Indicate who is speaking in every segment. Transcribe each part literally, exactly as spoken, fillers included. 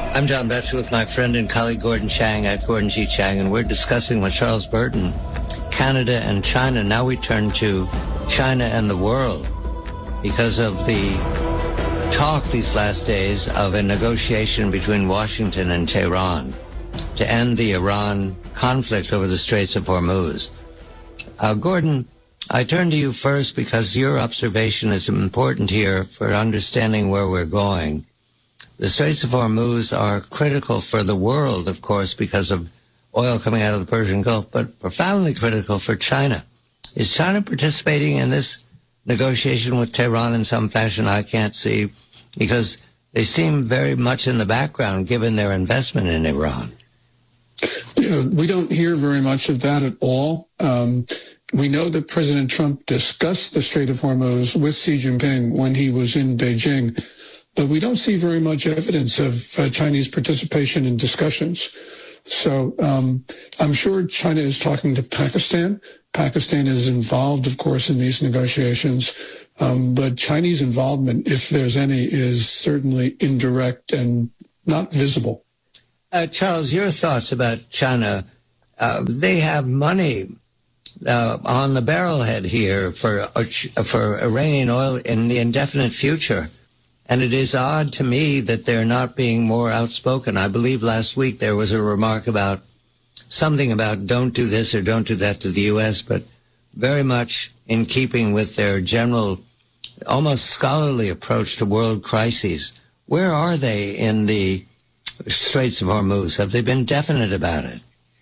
Speaker 1: I'm John Betts with my friend and colleague Gordon Chang at Gordon G. Chang, and we're discussing with Charles Burton, Canada and China. Now we turn to China and the world because of the talk these last days of a negotiation between Washington and Tehran to end the Iran conflict over the Straits of Hormuz. Uh, Gordon, I turn to you first because your observation is important here for understanding where we're going. The Straits of Hormuz are critical for the world, of course, because of oil coming out of the Persian Gulf, but profoundly critical for China. Is China participating in this negotiation with Tehran in some fashion? I can't see, because they seem very much in the background given their investment in Iran.
Speaker 2: You know, we don't hear very much of that at all. Um, we know that President Trump discussed the Strait of Hormuz with Xi Jinping when he was in Beijing, but we don't see very much evidence of uh, Chinese participation in discussions. So um, I'm sure China is talking to Pakistan. Pakistan is involved, of course, in these negotiations. Um, but Chinese involvement, if there's any, is certainly indirect and not visible.
Speaker 1: Uh, Charles, your thoughts about China. Uh, they have money uh, on the barrelhead here for, uh, for Iranian oil in the indefinite future. And it is odd to me that they're not being more outspoken. I believe last week there was a remark about something about don't do this or don't do that to the U S, but very much in keeping with their general, almost scholarly approach to world crises. Where are they in the Straits of Hormuz? Have they been definite about it?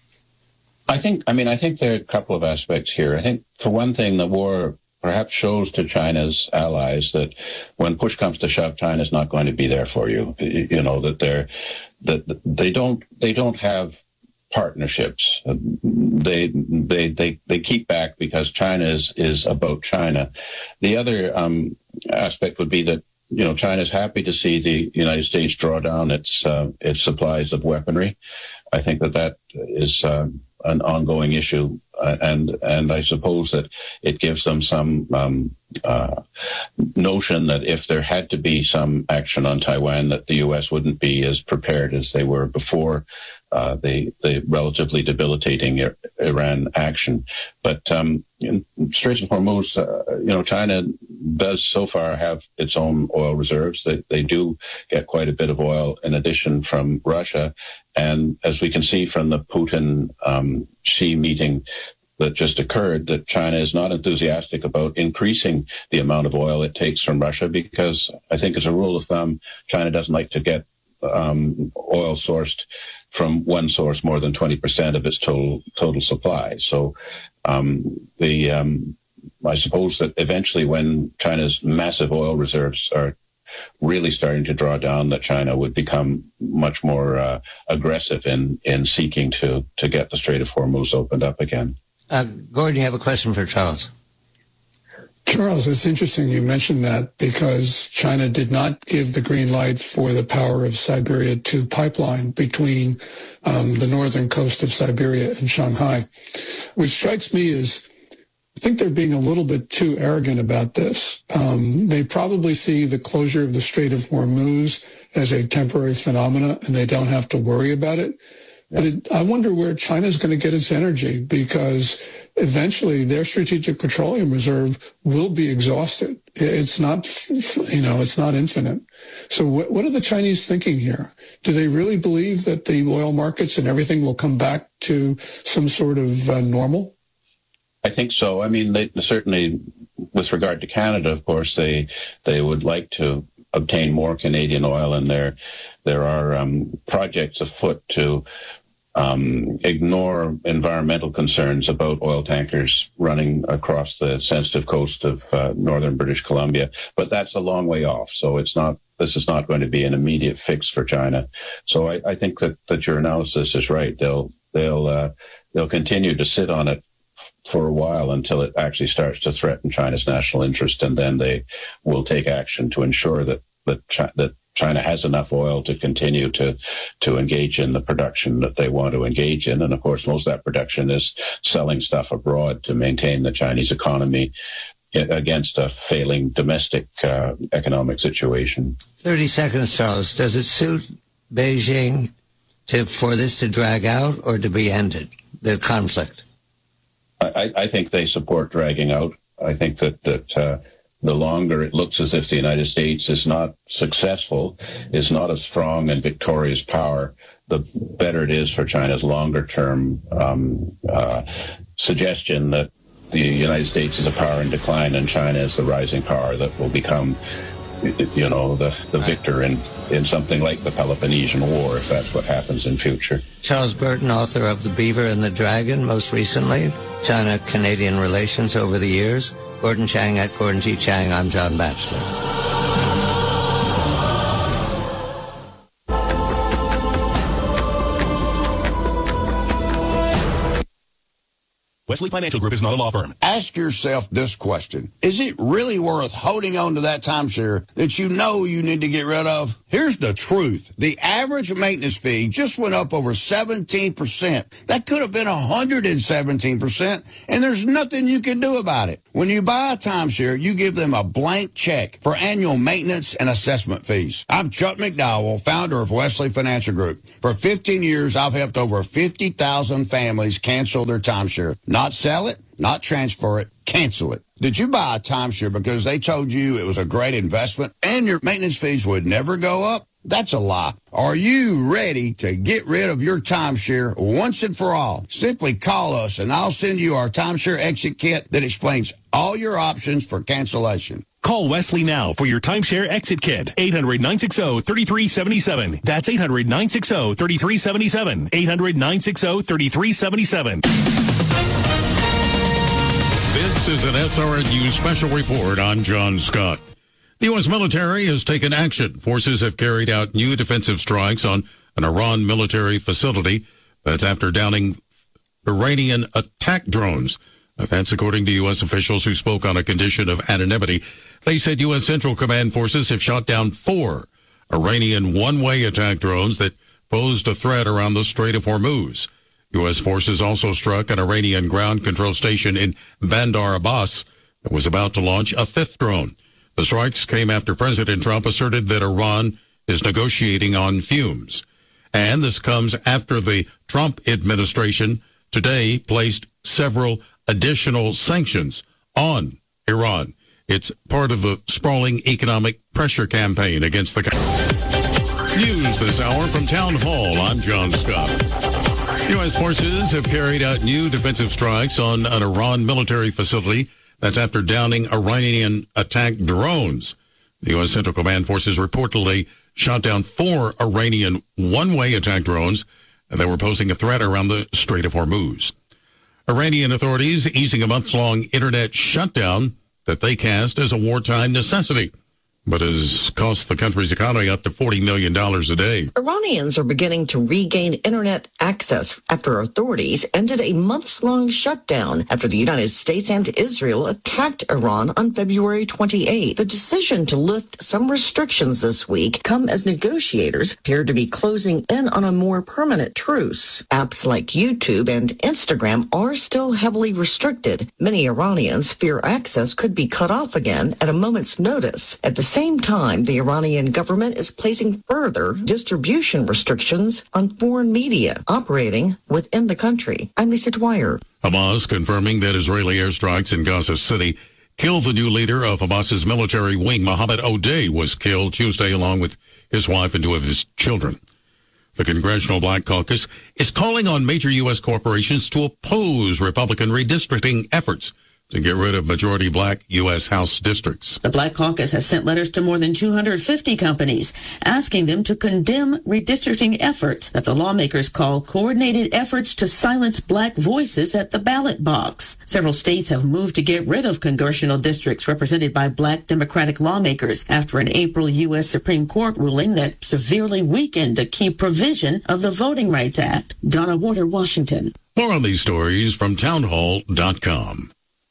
Speaker 3: I think, I mean, I think there are a couple of aspects here. I think, for one thing, the war perhaps shows to China's allies that when push comes to shove, China's not going to be there for you. You know, that they're, that they don't, they don't have partnerships. They, they, they, they keep back because China is, is about China. The other um, aspect would be that, you know, China's happy to see the United States draw down its, uh, its supplies of weaponry. I think that that is uh, an ongoing issue. Uh, and and I suppose that it gives them some um, uh, notion that if there had to be some action on Taiwan, that the U S wouldn't be as prepared as they were before uh, the the relatively debilitating Ir- Iran action. But um, in Straits of Hormuz, uh, you know, China does so far have its own oil reserves. They they do get quite a bit of oil in addition from Russia. And as we can see from the Putin um, Xi meeting that just occurred, that China is not enthusiastic about increasing the amount of oil it takes from Russia, because I think as a rule of thumb, China doesn't like to get um, oil sourced from one source more than twenty percent of its total total supply. So um, the um, I suppose that eventually when China's massive oil reserves are really starting to draw down, that China would become much more uh, aggressive in, in seeking to, to get the Strait of Hormuz opened up again.
Speaker 1: Uh, Gordon, you have a question for Charles.
Speaker 2: Charles, it's interesting you mentioned that, because China did not give the green light for the Power of Siberia two pipeline between um, the northern coast of Siberia and Shanghai. What strikes me is, I think they're being a little bit too arrogant about this. Um, they probably see the closure of the Strait of Hormuz as a temporary phenomena, and they don't have to worry about it. But it, I wonder where China's going to get its energy, because eventually their strategic petroleum reserve will be exhausted. It's not, you know, it's not infinite. So what, what are the Chinese thinking here? Do they really believe that the oil markets and everything will come back to some sort of uh, normal?
Speaker 3: I think so. I mean, they certainly, with regard to Canada, of course, they they would like to obtain more Canadian oil, and there there are um, projects afoot to um, ignore environmental concerns about oil tankers running across the sensitive coast of uh, northern British Columbia. But that's a long way off, so it's not. This is not going to be an immediate fix for China. So I, I think that, that your analysis is right. They'll they'll uh, they'll continue to sit on it for a while until it actually starts to threaten China's national interest, and then they will take action to ensure that that, China, that China has enough oil to continue to to engage in the production that they want to engage in. And of course, most of that production is selling stuff abroad to maintain the Chinese economy against a failing domestic uh, economic situation.
Speaker 1: thirty seconds, Charles. Does it suit Beijing to for this to drag out or to be ended, the conflict?
Speaker 3: I, I think they support dragging out. I think that, that uh, the longer it looks as if the United States is not successful, is not a strong and victorious power, the better it is for China's longer-term um, uh, suggestion that the United States is a power in decline and China is the rising power that will become, you know, the, the victor in, in something like the Peloponnesian War, if that's what happens in future.
Speaker 1: Charles Burton, author of The Beaver and the Dragon, most recently, China-Canadian relations over the years. Gordon Chang at Gordon G. Chang. I'm John Batchelor.
Speaker 4: Wesley Financial Group is not a law firm.
Speaker 5: Ask yourself this question. Is it really worth holding on to that timeshare that you know you need to get rid of? Here's the truth. The average maintenance fee just went up over seventeen percent. That could have been one hundred seventeen percent, and there's nothing you can do about it. When you buy a timeshare, you give them a blank check for annual maintenance and assessment fees. I'm Chuck McDowell, founder of Wesley Financial Group. For fifteen years, I've helped over fifty thousand families cancel their timeshare. Not sell it, not transfer it, cancel it. Did you buy a timeshare because they told you it was a great investment and your maintenance fees would never go up? That's a lie. Are you ready to get rid of your timeshare once and for all? Simply call us and I'll send you our timeshare exit kit that explains all your options for cancellation.
Speaker 4: Call Wesley now for your timeshare exit kit. eight hundred, nine six zero, three three seven seven. That's eight hundred, nine six zero, three three seven seven. eight hundred, nine six zero, three three seven seven.
Speaker 6: This is an S R N U special report. I'm John Scott. The U S military has taken action. Forces have carried out new defensive strikes on an Iran military facility. That's after downing Iranian attack drones. That's according to U S officials who spoke on a condition of anonymity. They said U S Central Command forces have shot down four Iranian one-way attack drones that posed a threat around the Strait of Hormuz. U S forces also struck an Iranian ground control station in Bandar Abbas that was about to launch a fifth drone. The strikes came after President Trump asserted that Iran is negotiating on fumes. And this comes after the Trump administration today placed several additional sanctions on Iran. It's part of the sprawling economic pressure campaign against the country. News this hour from Town Hall. I'm John Scott. U S forces have carried out new defensive strikes on an Iran military facility. That's after downing Iranian attack drones. The U S Central Command forces reportedly shot down four Iranian one-way attack drones that were posing a threat around the Strait of Hormuz. Iranian authorities easing a months-long internet shutdown that they cast as a wartime necessity, but has cost the country's economy up to forty million dollars a day.
Speaker 7: Iranians are beginning to regain internet access after authorities ended a months-long shutdown after the United States and Israel attacked Iran on February twenty-eighth. The decision to lift some restrictions this week come as negotiators appear to be closing in on a more permanent truce. Apps like YouTube and Instagram are still heavily restricted. Many Iranians fear access could be cut off again at a moment's notice. At the same time, the Iranian government is placing further distribution restrictions on foreign media operating within the country. I'm Lisa Dwyer.
Speaker 6: Hamas confirming that Israeli airstrikes in Gaza City killed the new leader of Hamas's military wing. Mohammed Odeh was killed Tuesday along with his wife and two of his children. The Congressional Black Caucus is calling on major U S corporations to oppose Republican redistricting efforts to get rid of majority black U S House districts.
Speaker 8: The Black Caucus has sent letters to more than two hundred fifty companies asking them to condemn redistricting efforts that the lawmakers call coordinated efforts to silence black voices at the ballot box. Several states have moved to get rid of congressional districts represented by black Democratic lawmakers after an April U S Supreme Court ruling that severely weakened a key provision of the Voting Rights Act. Donna Warder, Washington.
Speaker 6: More on these stories from townhall dot com.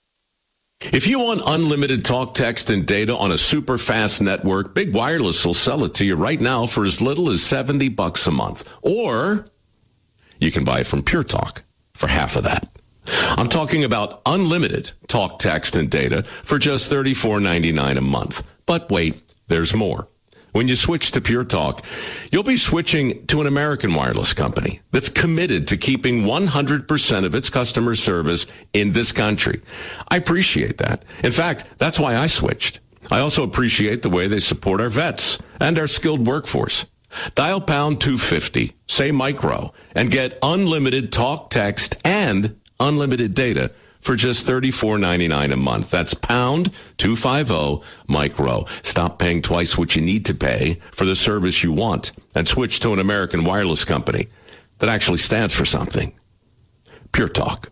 Speaker 9: If you want unlimited talk, text, and data on a super fast network, Big Wireless will sell it to you right now for as little as seventy bucks a month. Or you can buy it from Pure Talk for half of that. I'm talking about unlimited talk, text, and data for just thirty-four ninety-nine a month. But wait, there's more. when you switch to Pure Talk, you'll be switching to an American wireless company that's committed to keeping one hundred percent of its customer service in this country. I appreciate that. In fact, that's why I switched. I also appreciate the way they support our vets and our skilled workforce. Dial pound two fifty, say micro, and get unlimited talk, text, and unlimited data for just thirty-four ninety-nine a month. That's pound two fifty micro. Stop paying twice what you need to pay for the service you want and switch to an American wireless company that actually stands for something. Pure Talk.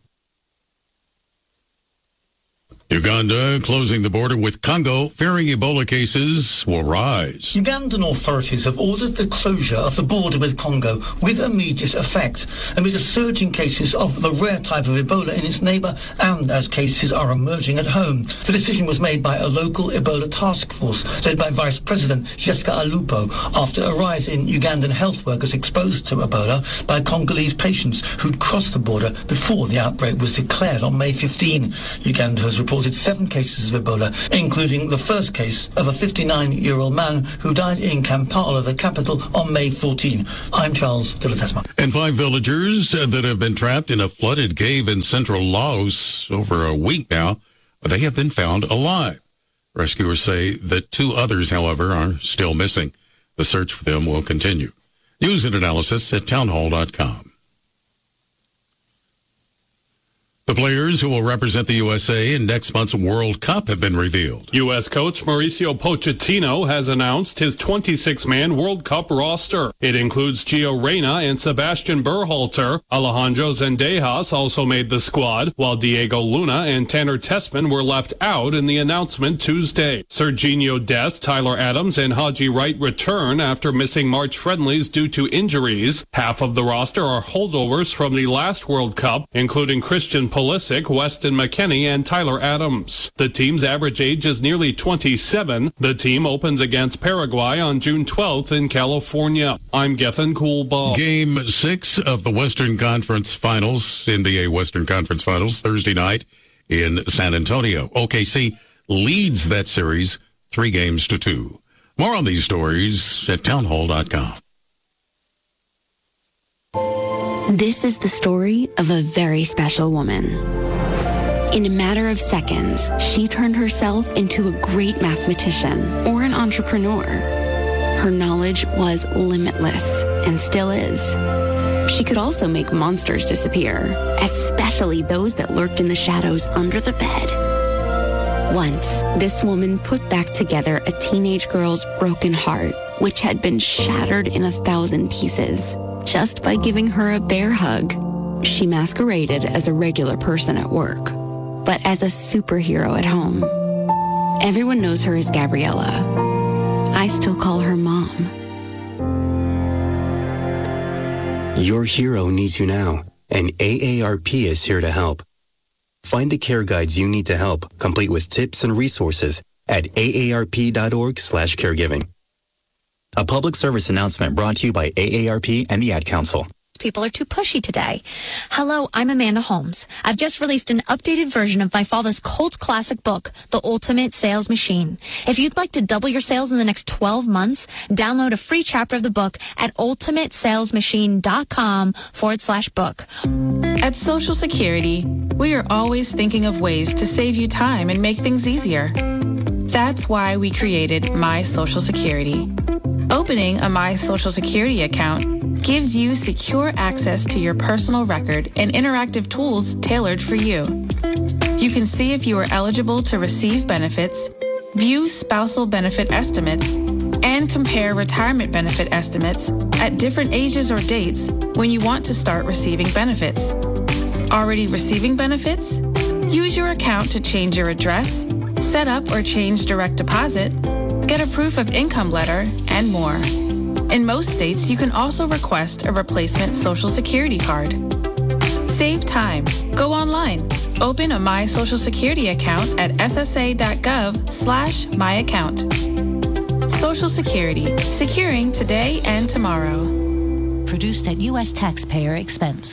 Speaker 6: Uganda closing the border with Congo, fearing Ebola cases will rise.
Speaker 10: Ugandan authorities have ordered the closure of the border with Congo with immediate effect, amid a surge in cases of the rare type of Ebola in its neighbour and as cases are emerging at home. The decision was made by a local Ebola task force led by Vice President Jessica Alupo after a rise in Ugandan health workers exposed to Ebola by Congolese patients who'd crossed the border before the outbreak was declared on May fifteenth. Uganda has reported seven cases of Ebola, including the first case of a fifty-nine-year-old man who died in Kampala, the capital, on May fourteenth. I'm Charles Dilatesma.
Speaker 6: And five villagers that have been trapped in a flooded cave in central Laos over a week now, they have been found alive. Rescuers say that two others, however, are still missing. The search for them will continue. News and analysis at townhall dot com. The players who will represent the U S A in next month's World Cup have been revealed.
Speaker 11: U S coach Mauricio Pochettino has announced his twenty-six man World Cup roster. It includes Gio Reyna and Sebastian Berhalter. Alejandro Zendejas also made the squad, while Diego Luna and Tanner Tessman were left out in the announcement Tuesday. Serginho Dest, Tyler Adams, and Haji Wright return after missing March friendlies due to injuries. Half of the roster are holdovers from the last World Cup, including Christian Pulisic, Weston McKennie, and Tyler Adams. The team's average age is nearly twenty-seven. The team opens against Paraguay on June twelfth in California. I'm Gethin Coolbaugh.
Speaker 6: Game six of the Western Conference Finals, N B A Western Conference Finals, Thursday night in San Antonio. O K C leads that series three games to two. More on these stories at townhall dot com.
Speaker 12: This is the story of a very special woman. In a matter of seconds, she turned herself into a great mathematician or an entrepreneur. Her knowledge was limitless and still is. She could also make monsters disappear, especially those that lurked in the shadows under the bed. Once, this woman put back together a teenage girl's broken heart, which had been shattered in a thousand pieces. Just by giving her a bear hug. She masqueraded as a regular person at work, but as a superhero at home. Everyone knows her as Gabriella. I still call her Mom.
Speaker 13: Your hero needs you now, and A A R P is here to help. Find the care guides you need to help, complete with tips and resources at A A R P dot org slash caregiving. A public service announcement brought to you by A A R P and the Ad Council.
Speaker 14: People are too pushy today. Hello, I'm Amanda Holmes. I've just released an updated version of my father's cult classic book, The Ultimate Sales Machine. If you'd like to double your sales in the next twelve months, download a free chapter of the book at ultimate sales machine dot com forward slash book.
Speaker 15: At Social Security, we are always thinking of ways to save you time and make things easier. That's why we created My Social Security. Opening a My Social Security account gives you secure access to your personal record and interactive tools tailored for you. You can see if you are eligible to receive benefits, view spousal benefit estimates, and compare retirement benefit estimates at different ages or dates when you want to start receiving benefits. Already receiving benefits? Use your account to change your address, set up or change direct deposit, get a proof of income letter, and more. In most states, you can also request a replacement Social Security card. Save time. Go online. Open a My Social Security account at S S A dot gov slash my account. Social Security. Securing today and tomorrow.
Speaker 16: Produced at U S taxpayer expense.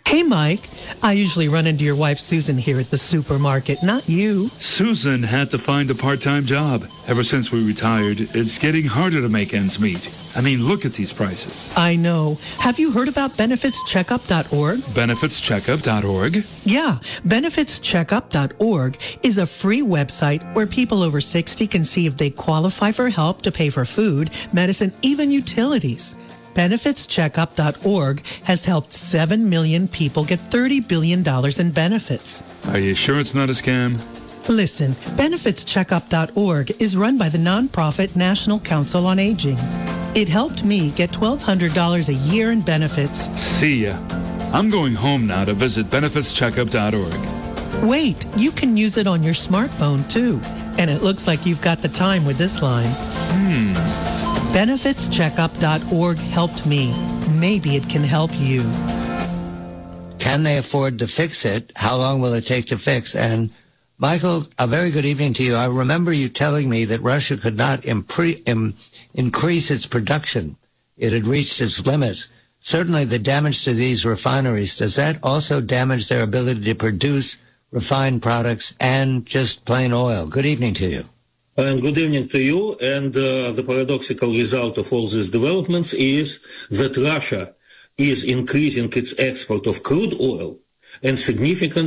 Speaker 16: Hey, Mike. I usually run into your wife, Susan, here at the supermarket, not you.
Speaker 17: Susan had to find a part-time job. Ever since we retired, it's getting harder to make ends meet. I mean, look at these prices.
Speaker 16: I know. Have you heard about benefits checkup dot org?
Speaker 17: benefits checkup dot org?
Speaker 16: Yeah. benefits checkup dot org is a free website where people over sixty can see if they qualify for help to pay for food, medicine, even utilities. benefits checkup dot org has helped seven million people get thirty billion dollars in benefits.
Speaker 17: Are you sure it's not a scam?
Speaker 16: Listen, benefits checkup dot org is run by the nonprofit National Council on Aging. It helped me get twelve hundred dollars a year in benefits.
Speaker 17: See ya. I'm going home now to visit benefits checkup dot org.
Speaker 16: Wait, you can use it on your smartphone too. And it looks like you've got the time with this line.
Speaker 17: Hmm.
Speaker 16: benefits checkup dot org helped me. Maybe it can help you.
Speaker 1: Can they afford to fix it? How long will it take to fix? And Michael, a very good evening to you. I remember you telling me that Russia could not impre- im- increase its production. It had reached its limits. Certainly the damage to these refineries, does that also damage their ability to produce refined products and just plain oil? Good evening to you.
Speaker 18: And good evening to you. And uh, the paradoxical result of all these developments is that Russia is increasing its export of crude oil and significant